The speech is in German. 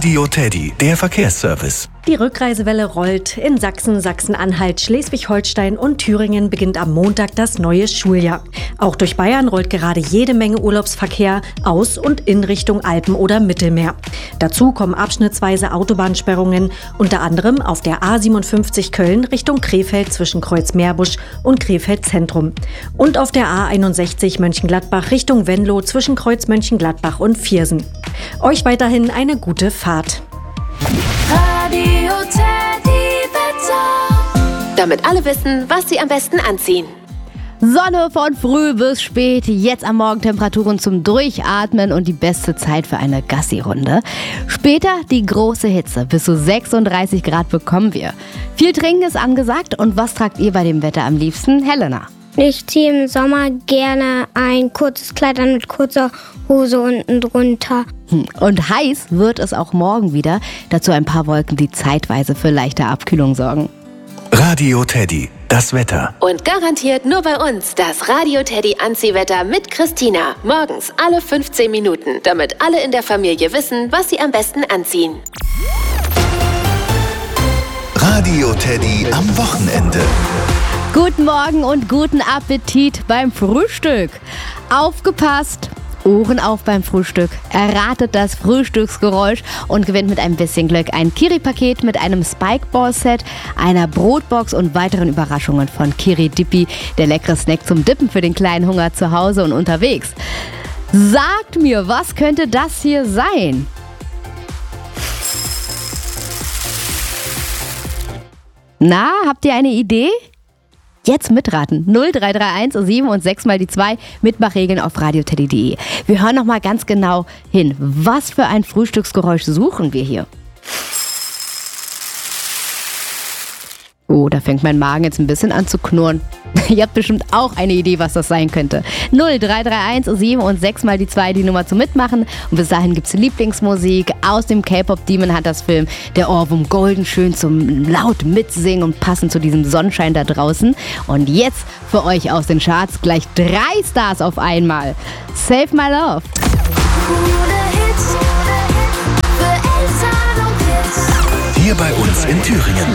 Radio Teddy, der Verkehrsservice. Die Rückreisewelle rollt. In Sachsen, Sachsen-Anhalt, Schleswig-Holstein und Thüringen beginnt am Montag das neue Schuljahr. Auch durch Bayern rollt gerade jede Menge Urlaubsverkehr aus und in Richtung Alpen oder Mittelmeer. Dazu kommen abschnittsweise Autobahnsperrungen, unter anderem auf der A57 Köln Richtung Krefeld zwischen Kreuz-Meerbusch und Krefeld Zentrum. Und auf der A61 Mönchengladbach Richtung Venlo zwischen Kreuz Mönchengladbach und Viersen. Euch weiterhin eine gute Fahrt. Radio Teddy Wetter. Damit alle wissen, was sie am besten anziehen. Sonne von früh bis spät, jetzt am Morgen Temperaturen zum Durchatmen und die beste Zeit für eine Gassi-Runde. Später die große Hitze, bis zu 36 Grad bekommen wir. Viel Trinken ist angesagt und was tragt ihr bei dem Wetter am liebsten? Helena. Ich ziehe im Sommer gerne ein kurzes Kleid an mit kurzer Hose unten drunter. Und heiß wird es auch morgen wieder. Dazu ein paar Wolken, die zeitweise für leichte Abkühlung sorgen. Radio Teddy, das Wetter. Und garantiert nur bei uns das Radio Teddy Anziehwetter mit Christina. Morgens alle 15 Minuten, damit alle in der Familie wissen, was sie am besten anziehen. Radio Teddy am Wochenende. Guten Morgen und guten Appetit beim Frühstück. Aufgepasst! Ohren auf beim Frühstück. Erratet das Frühstücksgeräusch und gewinnt mit ein bisschen Glück ein Kiri-Paket mit einem Spike-Ball-Set, einer Brotbox und weiteren Überraschungen von Kiri Dippi, der leckere Snack zum Dippen für den kleinen Hunger zu Hause und unterwegs. Sagt mir, was könnte das hier sein? Na, habt ihr eine Idee? Jetzt mitraten. 0331 7 und 6 mal die 2. Mitmachregeln auf radioteddy.de. Wir hören nochmal ganz genau hin. Was für ein Frühstücksgeräusch suchen wir hier? Oh, da fängt mein Magen jetzt ein bisschen an zu knurren. Ihr habt bestimmt auch eine Idee, was das sein könnte. 0331 7 und 6 mal die 2, die Nummer zum Mitmachen. Und bis dahin gibt's Lieblingsmusik aus dem K-Pop Demon Hunters Film. Der Ohrwurm Golden schön zum laut mitsingen und passend zu diesem Sonnenschein da draußen. Und jetzt für euch aus den Charts gleich 3 Stars auf einmal. Save My Love. Hier bei uns in Thüringen.